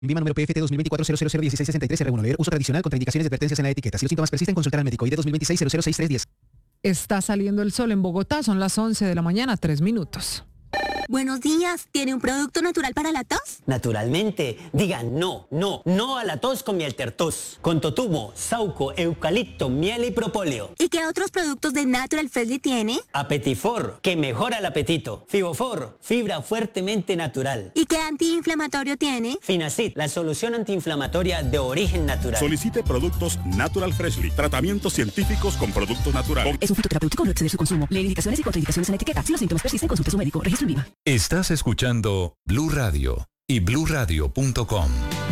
Vima número PFT 2024-001663-R1. Leer uso tradicional. Contraindicaciones de advertencias en la etiqueta. Si los síntomas persisten, consultar al médico. ID 2026-006310. Está saliendo el sol en Bogotá, son las 11 de la mañana, 3 minutos. Buenos días, ¿tiene un producto natural para la tos? Naturalmente, digan no a la tos con miel tertos, con totumo, sauco, eucalipto, miel y propóleo. ¿Y qué otros productos de Natural Freshly tiene? Apetifor, que mejora el apetito. Fibofor, fibra fuertemente natural. ¿Y qué antiinflamatorio tiene? Finacid, la solución antiinflamatoria de origen natural. Solicite productos Natural Freshly, tratamientos científicos con productos naturales. Es un fitoterapéutico, no exceder su consumo. Lee indicaciones y contraindicaciones en la etiqueta. Si los síntomas persisten, consulte a su médico. Registro en Vima. Estás escuchando Blue Radio y bluradio.com.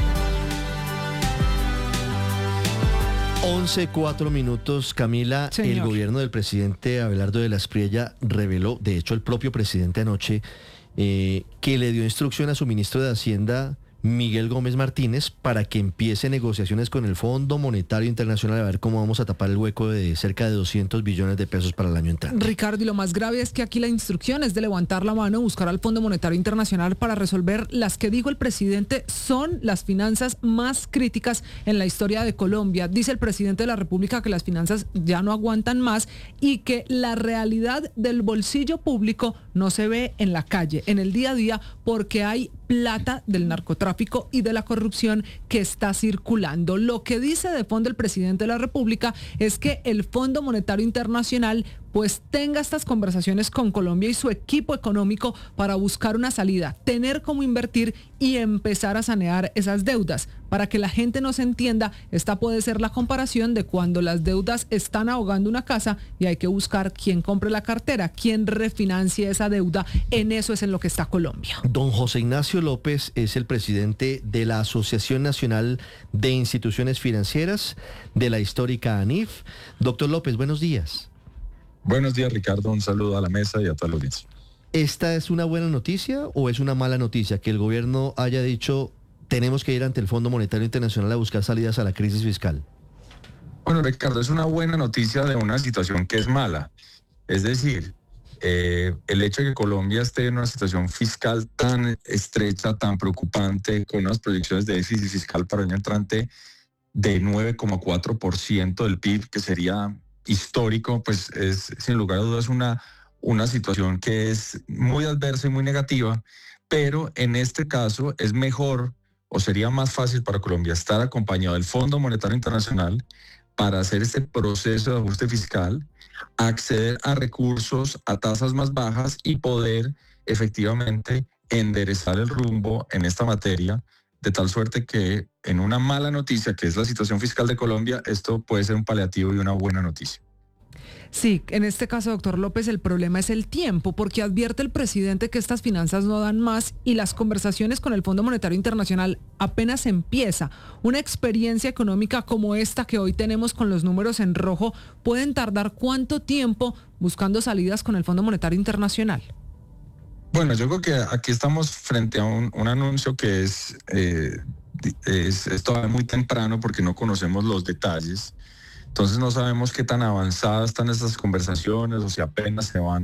11:04, Camila. Señor. El gobierno del presidente Abelardo de la Espriella reveló, de hecho el propio presidente anoche, que le dio instrucción a su ministro de Hacienda, Miguel Gómez Martínez, para que empiece negociaciones con el Fondo Monetario Internacional a ver cómo vamos a tapar el hueco de cerca de 200 billones de pesos para el año entrante. Ricardo, y lo más grave es que aquí la instrucción es de levantar la mano, buscar al Fondo Monetario Internacional para resolver las que, dijo el presidente, son las finanzas más críticas en la historia de Colombia. Dice el presidente de la República que las finanzas ya no aguantan más y que la realidad del bolsillo público no se ve en la calle, en el día a día, porque hay plata del narcotráfico y de la corrupción que está circulando. Lo que dice de fondo el presidente de la República es que el Fondo Monetario Internacional pues tenga estas conversaciones con Colombia y su equipo económico para buscar una salida, tener cómo invertir y empezar a sanear esas deudas. Para que la gente nos entienda, esta puede ser la comparación de cuando las deudas están ahogando una casa y hay que buscar quién compre la cartera, quién refinancie esa deuda. En eso es en lo que está Colombia. Don José Ignacio López es el presidente de la Asociación Nacional de Instituciones Financieras, de la histórica ANIF. Doctor López, buenos días. Buenos días, Ricardo. Un saludo a la mesa y a toda la audiencia. ¿Esta es una buena noticia o es una mala noticia que el gobierno haya dicho tenemos que ir ante el Fondo Monetario Internacional a buscar salidas a la crisis fiscal? Bueno, Ricardo, es una buena noticia de una situación que es mala. Es decir, el hecho de que Colombia esté en una situación fiscal tan estrecha, tan preocupante, con unas proyecciones de déficit fiscal para el año entrante de 9,4% del PIB, que sería histórico, pues es sin lugar a dudas una situación que es muy adversa y muy negativa, pero en este caso es mejor o sería más fácil para Colombia estar acompañado del Fondo Monetario Internacional para hacer este proceso de ajuste fiscal, acceder a recursos a tasas más bajas y poder efectivamente enderezar el rumbo en esta materia, de tal suerte que en una mala noticia, que es la situación fiscal de Colombia, esto puede ser un paliativo y una buena noticia. Sí, en este caso, doctor López, el problema es el tiempo, porque advierte el presidente que estas finanzas no dan más y las conversaciones con el Fondo Monetario Internacional apenas empieza. Una experiencia económica como esta que hoy tenemos con los números en rojo, ¿pueden tardar cuánto tiempo buscando salidas con el Fondo Monetario Internacional? Bueno, yo creo que aquí estamos frente a un anuncio que es todavía muy temprano porque no conocemos los detalles. Entonces no sabemos qué tan avanzadas están estas conversaciones o si apenas se van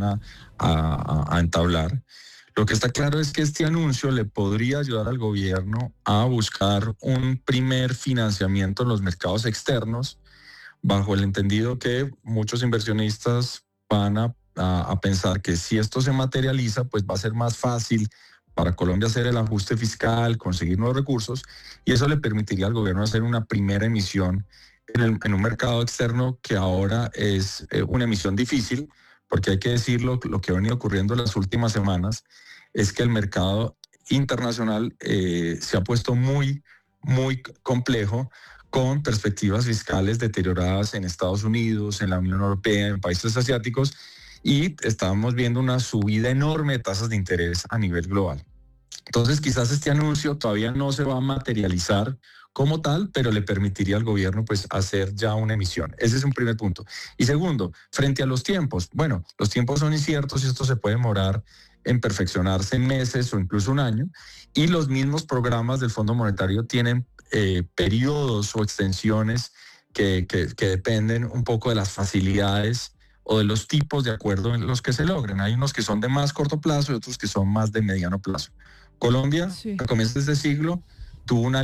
a entablar. Lo que está claro es que este anuncio le podría ayudar al gobierno a buscar un primer financiamiento en los mercados externos, bajo el entendido que muchos inversionistas van a pensar que si esto se materializa, pues va a ser más fácil para Colombia hacer el ajuste fiscal, conseguir nuevos recursos, y eso le permitiría al gobierno hacer una primera emisión en un mercado externo que ahora es una emisión difícil, porque hay que decirlo, lo que ha venido ocurriendo en las últimas semanas es que el mercado internacional se ha puesto muy, muy complejo, con perspectivas fiscales deterioradas en Estados Unidos, en la Unión Europea, en países asiáticos, y estamos viendo una subida enorme de tasas de interés a nivel global. Entonces quizás este anuncio todavía no se va a materializar como tal, pero le permitiría al gobierno pues hacer ya una emisión. Ese es un primer punto. Y segundo, frente a los tiempos, bueno, los tiempos son inciertos y esto se puede demorar en perfeccionarse en meses o incluso un año, y los mismos programas del Fondo Monetario tienen periodos o extensiones que dependen un poco de las facilidades o de los tipos de acuerdo en los que se logren. Hay unos que son de más corto plazo y otros que son más de mediano plazo. Colombia, a comienzos de este siglo, tuvo una